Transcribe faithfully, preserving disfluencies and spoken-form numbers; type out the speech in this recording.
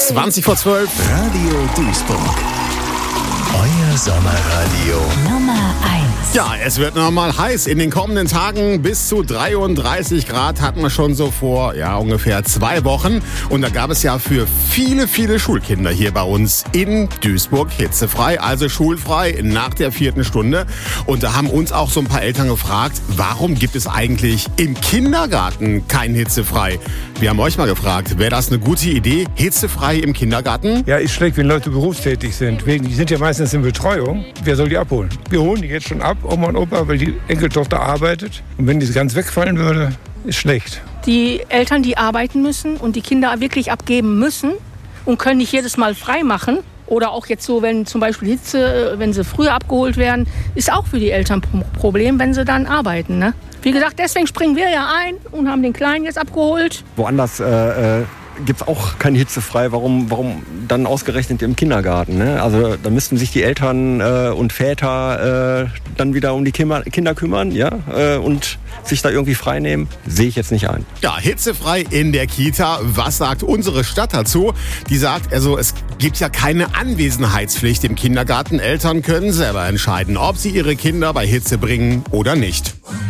zwanzig vor zwölf. Radio Duisburg. Euer Sommerradio Nummer eins. Ja, es wird nochmal heiß. In den kommenden Tagen bis zu dreiunddreißig Grad hatten wir schon so vor, ja, ungefähr zwei Wochen. Und da gab es ja für viele, viele Schulkinder hier bei uns in Duisburg hitzefrei, also schulfrei nach der vierten Stunde. Und da haben uns auch so ein paar Eltern gefragt, warum gibt es eigentlich im Kindergarten kein hitzefrei? Wir haben euch mal gefragt, wäre das eine gute Idee, hitzefrei im Kindergarten? Ja, ist schlecht, wenn Leute berufstätig sind. Wegen, die sind ja meistens in Betreuung. Wer soll die abholen? Wir holen die jetzt schon ab, Oma und Opa, weil die Enkeltochter arbeitet. Und wenn die ganz wegfallen würde, ist schlecht. Die Eltern, die arbeiten müssen und die Kinder wirklich abgeben müssen und können nicht jedes Mal frei machen. Oder auch jetzt so, wenn zum Beispiel Hitze, wenn sie früher abgeholt werden, ist auch für die Eltern ein Problem, wenn sie dann arbeiten. Ne? Wie gesagt, deswegen springen wir ja ein und haben den Kleinen jetzt abgeholt. Woanders äh, äh gibt es auch keine hitzefrei. Warum, warum dann ausgerechnet im Kindergarten? Ne? Also da müssten sich die Eltern äh, und Väter äh, dann wieder um die Kinder, Kinder kümmern, ja, äh, und sich da irgendwie frei nehmen. Sehe ich jetzt nicht ein. Ja, hitzefrei in der Kita. Was sagt unsere Stadt dazu? Die sagt, also es gibt ja keine Anwesenheitspflicht im Kindergarten. Eltern können selber entscheiden, ob sie ihre Kinder bei Hitze bringen oder nicht.